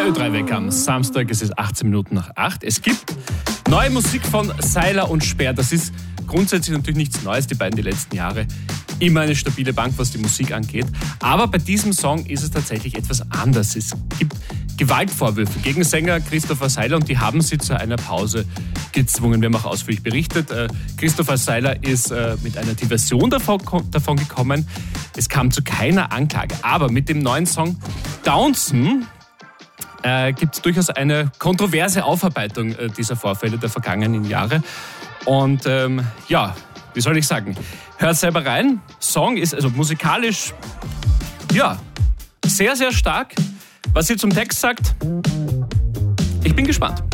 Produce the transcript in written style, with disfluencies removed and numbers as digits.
Der Ö3-Wecker am Samstag, es ist 18 Minuten nach 8. Es gibt neue Musik von Seiler und Sperr. Das ist grundsätzlich natürlich nichts Neues, die beiden die letzten Jahre. Immer eine stabile Bank, was die Musik angeht. Aber bei diesem Song ist es tatsächlich etwas anders. Es gibt Gewaltvorwürfe gegen Sänger Christopher Seiler und die haben sie zu einer Pause gezwungen. Wir haben auch ausführlich berichtet. Christopher Seiler ist mit einer Diversion davon gekommen. Es kam zu keiner Anklage. Aber mit dem neuen Song Downson gibt es durchaus eine kontroverse Aufarbeitung dieser Vorfälle der vergangenen Jahre. Und wie soll ich sagen? Hört selber rein. Song ist also musikalisch sehr, sehr stark. Was sie zum Text sagt, ich bin gespannt.